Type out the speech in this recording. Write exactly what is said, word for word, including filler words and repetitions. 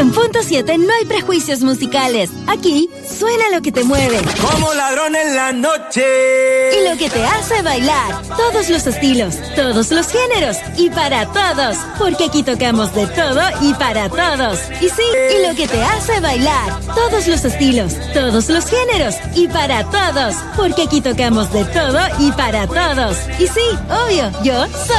En Punto siete no hay prejuicios musicales. Aquí suena lo que te mueve. Como ladrón en la noche. Y lo que te hace bailar. Todos los estilos, todos los géneros y para todos. Porque aquí tocamos de todo y para todos. Y sí, y lo que te hace bailar. Todos los estilos, todos los géneros y para todos. Porque aquí tocamos de todo y para todos. Y sí, obvio, yo soy